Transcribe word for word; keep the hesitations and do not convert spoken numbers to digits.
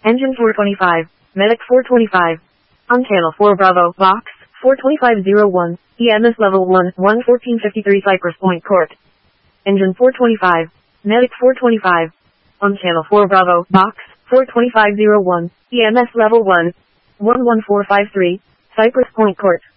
Engine four twenty-five, Medic four twenty-five. On channel four Bravo, Box, four twenty-five oh one, E M S level one, one fourteen fifty-three Cypress Point Court. Engine four twenty-five, Medic four twenty-five. On channel four Bravo, Box, four twenty-five oh one, E M S level one, one one four five three, Cypress Point Court.